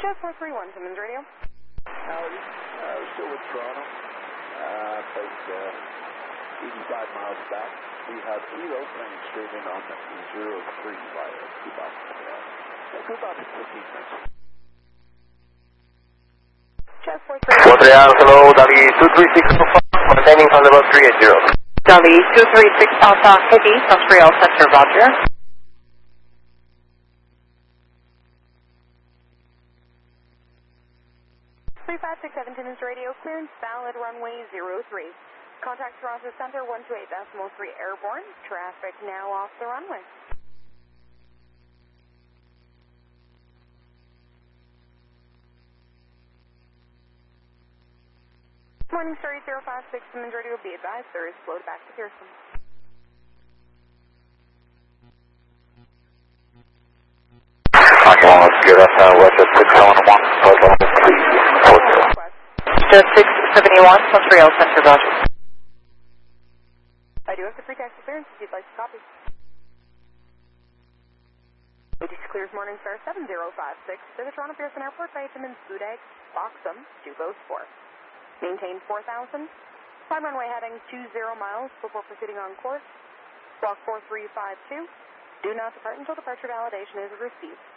Jet 431, Simmons Radio. Howdy. We're still with Toronto. About 85 miles back. We have Kilo playing straight in on the 03 via Quebec. Go about 15 minutes. Jet 431. Hello, Dali 236 Alpha, maintaining on level 380. Dali 236 Alpha Heavy, Montreal Center, Roger. 3567 Simmons Radio, clearance valid runway 03. Contact Toronto Center 128.3 airborne. Traffic now off the runway. Morning, Star 8056 Simmons Radio. Be advised, there is flow back to Pearson. West at 671, please. Jet 671, Montreal Center, Roger. I do have the free taxi clearance if you'd like to copy. ATC clears Morning Star 7056 to the Toronto Pearson Airport by Timmins, Budag, Boxham, Dubos 4. Maintain 4,000. Climb runway heading 20 miles before proceeding on course. Block 4352. Do not depart until departure validation is received.